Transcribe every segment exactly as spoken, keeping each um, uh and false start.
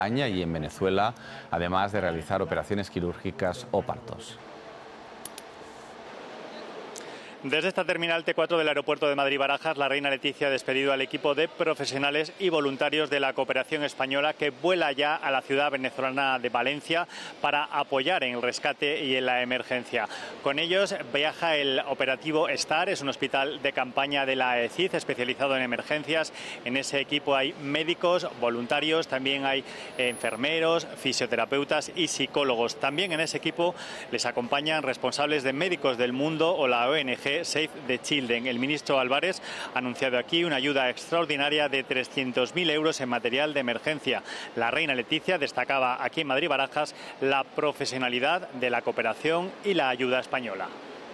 España y en Venezuela, además de realizar operaciones quirúrgicas o partos. Desde esta terminal T cuatro del aeropuerto de Madrid-Barajas, la reina Leticia ha despedido al equipo de profesionales y voluntarios de la cooperación española que vuela ya a la ciudad venezolana de Valencia para apoyar en el rescate y en la emergencia. Con ellos viaja el operativo STAR, es un hospital de campaña de la E C I D especializado en emergencias. En ese equipo hay médicos, voluntarios, también hay enfermeros, fisioterapeutas y psicólogos. También en ese equipo les acompañan responsables de Médicos del Mundo o la O N G Save the Children. El ministro Álvarez ha anunciado aquí una ayuda extraordinaria de trescientos mil euros en material de emergencia. La reina Leticia destacaba aquí en Madrid-Barajas la profesionalidad de la cooperación y la ayuda española.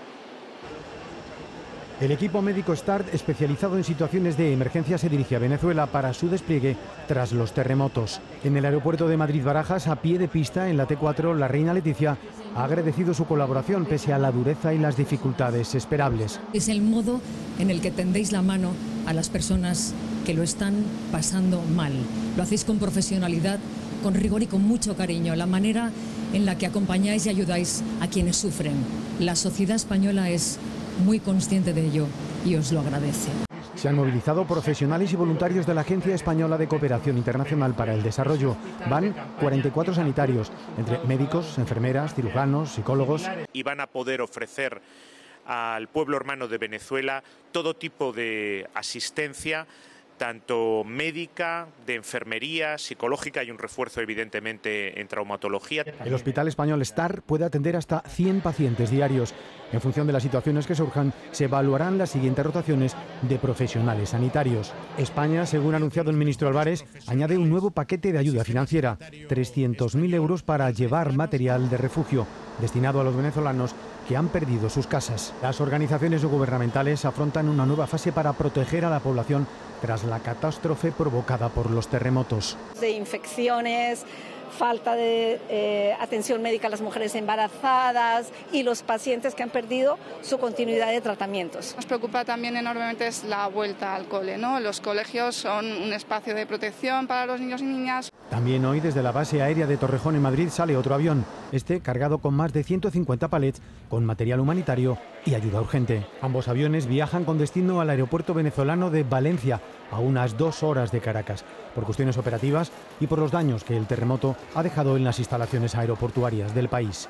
El equipo médico STAR, especializado en situaciones de emergencia, se dirige a Venezuela para su despliegue tras los terremotos. En el aeropuerto de Madrid-Barajas, a pie de pista, en la T cuatro, la reina Leticia ha agradecido su colaboración pese a la dureza y las dificultades esperables. Es el modo en el que tendéis la mano a las personas que lo están pasando mal. Lo hacéis con profesionalidad, con rigor y con mucho cariño. La manera en la que acompañáis y ayudáis a quienes sufren. La sociedad española es muy consciente de ello y os lo agradece. Se han movilizado profesionales y voluntarios de la Agencia Española de Cooperación Internacional para el Desarrollo. Van cuarenta y cuatro sanitarios, entre médicos, enfermeras, cirujanos, psicólogos. Y van a poder ofrecer al pueblo hermano de Venezuela todo tipo de asistencia, tanto médica, de enfermería, psicológica y un refuerzo evidentemente en traumatología. El Hospital Español STAR puede atender hasta cien pacientes diarios. En función de las situaciones que surjan, se evaluarán las siguientes rotaciones de profesionales sanitarios. España, según ha anunciado el ministro Álvarez, añade un nuevo paquete de ayuda financiera, trescientos mil euros para llevar material de refugio, destinado a los venezolanos que han perdido sus casas. Las organizaciones gubernamentales afrontan una nueva fase para proteger a la población tras la catástrofe provocada por los terremotos. De infecciones, falta de eh, atención médica a las mujeres embarazadas y los pacientes que han perdido su continuidad de tratamientos. Nos preocupa también enormemente es la vuelta al cole, ¿no? Los colegios son un espacio de protección para los niños y niñas. También hoy desde la base aérea de Torrejón en Madrid sale otro avión, este cargado con más de ciento cincuenta palets con material humanitario y ayuda urgente. Ambos aviones viajan con destino al aeropuerto venezolano de Valencia, a unas dos horas de Caracas, por cuestiones operativas y por los daños que el terremoto ha dejado en las instalaciones aeroportuarias del país.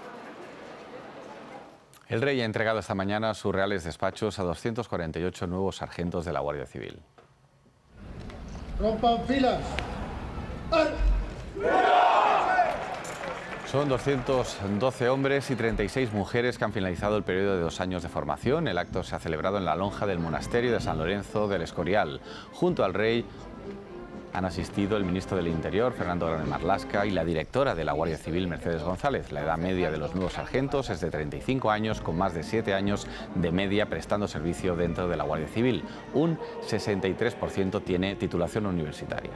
El rey ha entregado esta mañana sus reales despachos a doscientos cuarenta y ocho nuevos sargentos de la Guardia Civil. ¡Rompan filas! Son doscientos doce hombres y treinta y seis mujeres que han finalizado el periodo de dos años de formación. El acto se ha celebrado en la lonja del monasterio de San Lorenzo del Escorial. Junto al rey han asistido el ministro del Interior, Fernando Grande Marlaska, y la directora de la Guardia Civil, Mercedes González. La edad media de los nuevos sargentos es de treinta y cinco años, con más de siete años de media prestando servicio dentro de la Guardia Civil. Un sesenta y tres por ciento tiene titulación universitaria.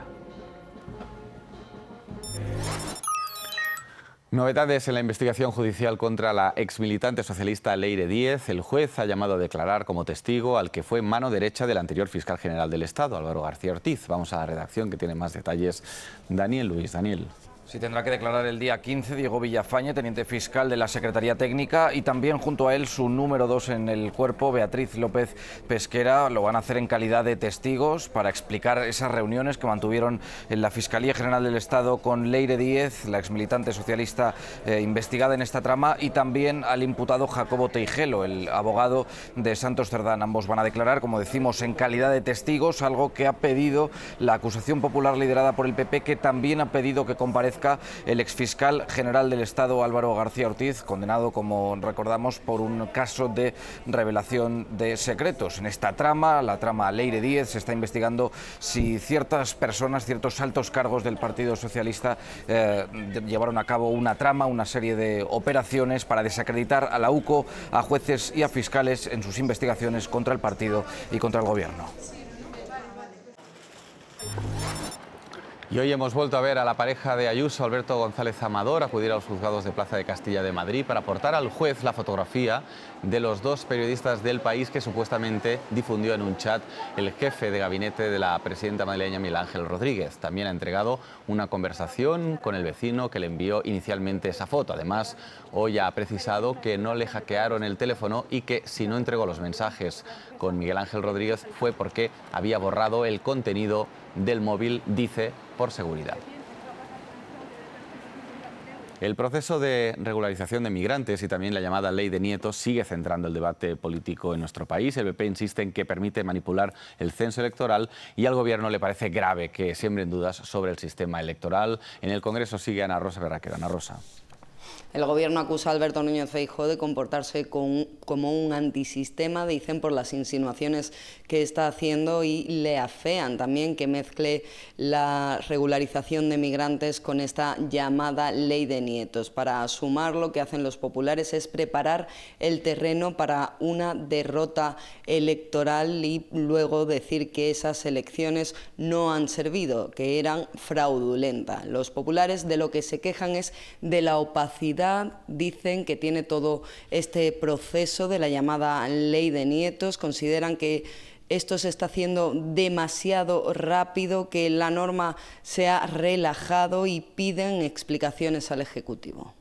Novedades en la investigación judicial contra la exmilitante socialista Leire Díez. El juez ha llamado a declarar como testigo al que fue mano derecha del anterior fiscal general del Estado, Álvaro García Ortiz. Vamos a la redacción que tiene más detalles. Daniel Luis. Daniel. Sí, tendrá que declarar el día quince Diego Villafañe, teniente fiscal de la Secretaría Técnica, y también junto a él su número dos en el cuerpo, Beatriz López Pesquera. Lo van a hacer en calidad de testigos para explicar esas reuniones que mantuvieron en la Fiscalía General del Estado con Leire Díez, la exmilitante socialista eh, investigada en esta trama, y también al imputado Jacobo Teijelo, el abogado de Santos Cerdán. Ambos van a declarar, como decimos, en calidad de testigos, algo que ha pedido la acusación popular liderada por el P P, que también ha pedido que comparezca el exfiscal general del Estado Álvaro García Ortiz, condenado, como recordamos, por un caso de revelación de secretos. En esta trama, la trama Leire Díez, se está investigando si ciertas personas, ciertos altos cargos del Partido Socialista eh, llevaron a cabo una trama, una serie de operaciones para desacreditar a la U C O, a jueces y a fiscales en sus investigaciones contra el partido y contra el gobierno. Y hoy hemos vuelto a ver a la pareja de Ayuso, Alberto González Amador, acudir a los juzgados de Plaza de Castilla de Madrid para aportar al juez la fotografía de los dos periodistas del País que supuestamente difundió en un chat el jefe de gabinete de la presidenta madrileña Miguel Ángel Rodríguez. También ha entregado una conversación con el vecino que le envió inicialmente esa foto. Además, hoy ha precisado que no le hackearon el teléfono y que si no entregó los mensajes con Miguel Ángel Rodríguez fue porque había borrado el contenido del móvil, dice, por seguridad. El proceso de regularización de migrantes y también la llamada ley de nietos sigue centrando el debate político en nuestro país. El P P insiste en que permite manipular el censo electoral y al Gobierno le parece grave que siembren dudas sobre el sistema electoral. En el Congreso sigue Ana Rosa Berraquero. Ana Rosa. El Gobierno acusa a Alberto Núñez Feijóo de comportarse con, como un antisistema, dicen, por las insinuaciones que está haciendo, y le afean también que mezcle la regularización de migrantes con esta llamada ley de nietos. Para sumar, lo que hacen los populares es preparar el terreno para una derrota electoral y luego decir que esas elecciones no han servido, que eran fraudulentas. Los populares de lo que se quejan es de la opacidad, dicen, que tiene todo este proceso de la llamada ley de nietos. Consideran que esto se está haciendo demasiado rápido, que la norma se ha relajado y piden explicaciones al Ejecutivo.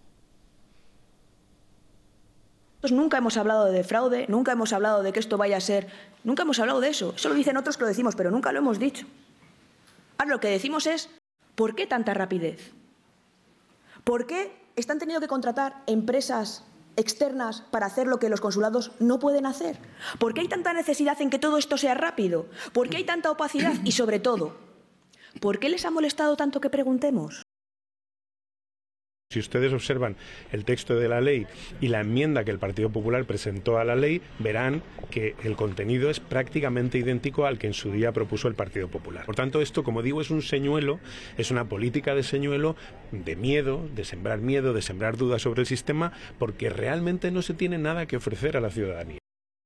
Nunca hemos hablado de fraude, nunca hemos hablado de que esto vaya a ser... Nunca hemos hablado de eso. Eso lo dicen otros que lo decimos, pero nunca lo hemos dicho. Ahora lo que decimos es, ¿por qué tanta rapidez? ¿Por qué están teniendo que contratar empresas externas para hacer lo que los consulados no pueden hacer? ¿Por qué hay tanta necesidad en que todo esto sea rápido? ¿Por qué hay tanta opacidad? Y sobre todo, ¿por qué les ha molestado tanto que preguntemos? Si ustedes observan el texto de la ley y la enmienda que el Partido Popular presentó a la ley, verán que el contenido es prácticamente idéntico al que en su día propuso el Partido Popular. Por tanto, esto, como digo, es un señuelo, es una política de señuelo, de miedo, de sembrar miedo, de sembrar dudas sobre el sistema, porque realmente no se tiene nada que ofrecer a la ciudadanía.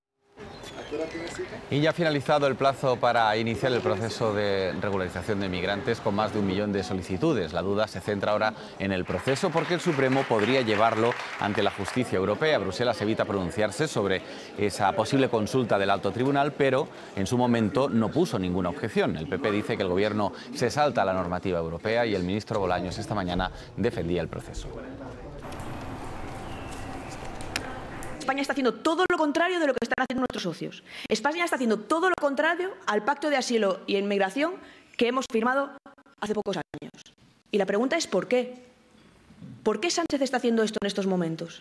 Y ya ha finalizado el plazo para iniciar el proceso de regularización de migrantes con más de un millón de solicitudes. La duda se centra ahora en el proceso porque el Supremo podría llevarlo ante la justicia europea. Bruselas evita pronunciarse sobre esa posible consulta del alto tribunal, pero en su momento no puso ninguna objeción. El P P dice que el Gobierno se salta la normativa europea y el ministro Bolaños esta mañana defendía el proceso. España está haciendo todo lo contrario de lo que están haciendo nuestros socios. España está haciendo todo lo contrario al Pacto de Asilo y Inmigración que hemos firmado hace pocos años. Y la pregunta es ¿por qué? ¿Por qué Sánchez está haciendo esto en estos momentos?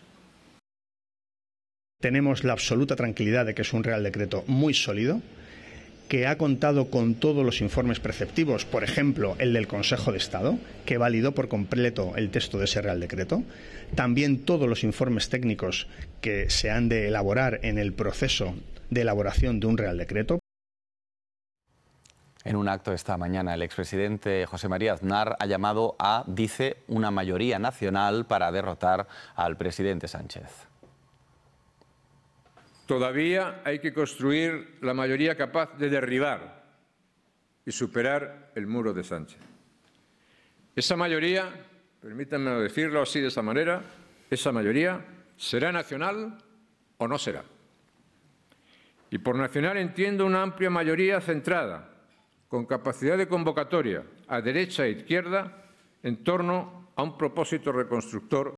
Tenemos la absoluta tranquilidad de que es un Real Decreto muy sólido, que ha contado con todos los informes preceptivos, por ejemplo, el del Consejo de Estado, que validó por completo el texto de ese Real Decreto, también todos los informes técnicos que se han de elaborar en el proceso de elaboración de un Real Decreto. En un acto esta mañana, el expresidente José María Aznar ha llamado a, dice, una mayoría nacional para derrotar al presidente Sánchez. Todavía hay que construir la mayoría capaz de derribar y superar el muro de Sánchez. Esa mayoría, permítanme decirlo así de esa manera, esa mayoría será nacional o no será. Y por nacional entiendo una amplia mayoría centrada, con capacidad de convocatoria a derecha e izquierda en torno a un propósito reconstructor.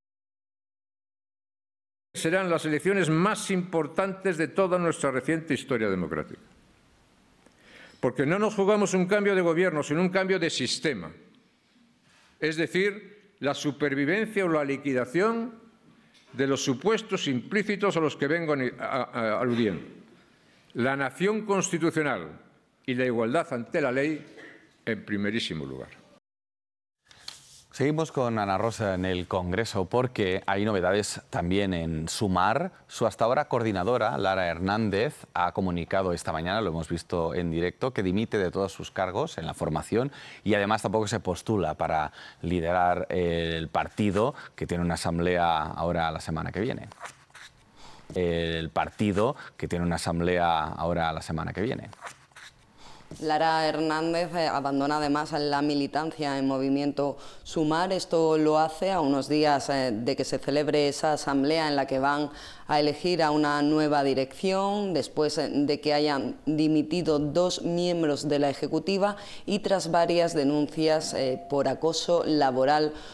Serán las elecciones más importantes de toda nuestra reciente historia democrática. Porque no nos jugamos un cambio de gobierno, sino un cambio de sistema. Es decir, la supervivencia o la liquidación de los supuestos implícitos a los que vengo aludiendo. La nación constitucional y la igualdad ante la ley en primerísimo lugar. Seguimos con Ana Rosa en el Congreso porque hay novedades también en Sumar. Su hasta ahora coordinadora, Lara Hernández, ha comunicado esta mañana, lo hemos visto en directo, que dimite de todos sus cargos en la formación y además tampoco se postula para liderar el partido, que tiene una asamblea ahora la semana que viene. El partido que tiene una asamblea ahora la semana que viene. Lara Hernández eh, abandona además la militancia en Movimiento Sumar. Esto lo hace a unos días eh, de que se celebre esa asamblea en la que van a elegir a una nueva dirección, después eh, de que hayan dimitido dos miembros de la Ejecutiva y tras varias denuncias eh, por acoso laboral